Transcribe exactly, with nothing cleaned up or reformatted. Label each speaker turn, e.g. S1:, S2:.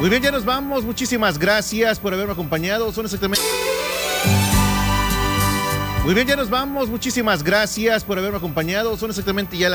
S1: Muy bien, ya nos vamos. Muchísimas gracias por haberme acompañado. Son exactamente... Muy bien, ya nos vamos. Muchísimas gracias por haberme acompañado. Son exactamente ya las